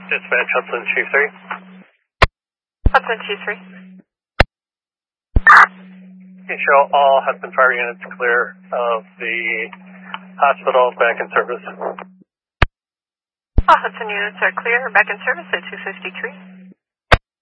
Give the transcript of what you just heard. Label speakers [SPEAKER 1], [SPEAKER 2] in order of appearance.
[SPEAKER 1] Dispatch Hudson Chief 3.
[SPEAKER 2] Hudson Chief 3.
[SPEAKER 1] You show all Hudson Fire units clear of the hospital back in service.
[SPEAKER 2] All Hudson units are clear, back in service at 253.